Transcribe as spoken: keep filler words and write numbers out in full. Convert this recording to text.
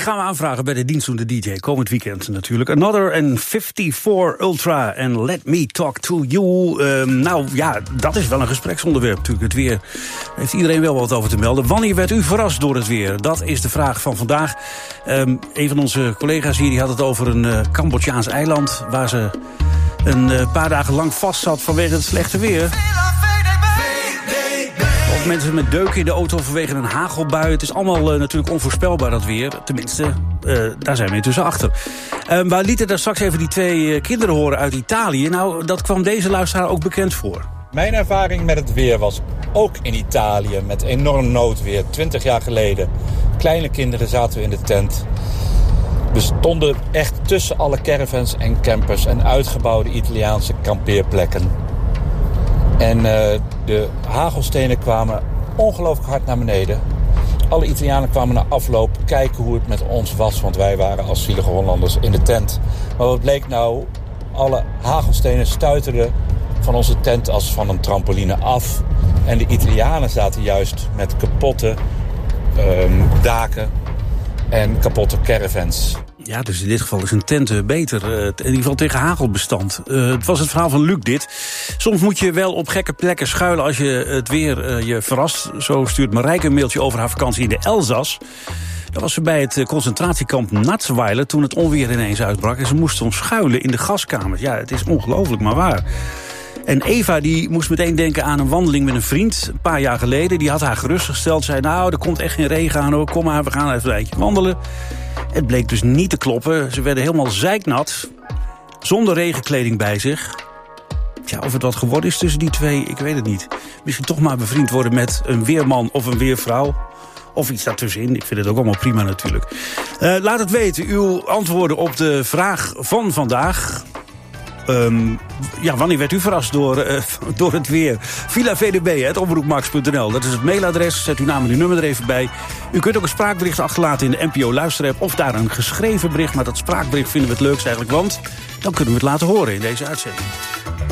gaan we aanvragen bij de dienstdoende D J. Komend weekend natuurlijk. Another en vijfenvijftig Ultra en Let Me Talk To You. Um, nou ja, dat is wel een gespreksonderwerp natuurlijk. Het weer heeft iedereen wel wat over te melden. Wanneer werd u verrast door het weer? Dat is de vraag van vandaag. Um, een van onze collega's hier die had het over een uh, Cambodjaans eiland... waar ze een uh, paar dagen lang vast zat vanwege het slechte weer. Of mensen met deuken in de auto vanwege een hagelbui. Het is allemaal uh, natuurlijk onvoorspelbaar, dat weer. Tenminste, uh, daar zijn we intussen achter. Uh, we lieten daar straks even die twee uh, kinderen horen uit Italië. Nou, dat kwam deze luisteraar ook bekend voor. Mijn ervaring met het weer was ook in Italië met enorm noodweer. Twintig jaar geleden. Kleine kinderen zaten we in de tent. We stonden echt tussen alle caravans en campers en uitgebouwde Italiaanse kampeerplekken. En uh, de hagelstenen kwamen ongelooflijk hard naar beneden. Alle Italianen kwamen na afloop kijken hoe het met ons was. Want wij waren als zielige Hollanders in de tent. Maar wat bleek nou? Alle hagelstenen stuiterden van onze tent als van een trampoline af. En de Italianen zaten juist met kapotte um, daken en kapotte caravans. Ja, dus in dit geval is een tent beter. Uh, in ieder geval tegen hagelbestand. Uh, het was het verhaal van Luc dit. Soms moet je wel op gekke plekken schuilen als je het weer uh, je verrast. Zo stuurt Marijke een mailtje over haar vakantie in de Elzas. Dat was ze bij het concentratiekamp Natzweiler toen het onweer ineens uitbrak. En ze moest soms schuilen in de gaskamers. Ja, het is ongelooflijk, maar waar. En Eva die moest meteen denken aan een wandeling met een vriend. Een paar jaar geleden. Die had haar gerustgesteld. Zei, nou, er komt echt geen regen aan hoor. Kom maar, we gaan even een eindje wandelen. Het bleek dus niet te kloppen. Ze werden helemaal zeiknat. Zonder regenkleding bij zich. Tja, of het wat geworden is tussen die twee, ik weet het niet. Misschien toch maar bevriend worden met een weerman of een weervrouw. Of iets daartussenin. Ik vind het ook allemaal prima natuurlijk. Uh, laat het weten, uw antwoorden op de vraag van vandaag. Um, ja, wanneer werd u verrast door, uh, door het weer? Villa V D B, het omroepmax punt n l. Dat is het mailadres. Zet uw naam en uw nummer er even bij. U kunt ook een spraakbericht achterlaten in de N P O luisterapp. Of daar een geschreven bericht. Maar dat spraakbericht vinden we het leukst eigenlijk. Want dan kunnen we het laten horen in deze uitzending.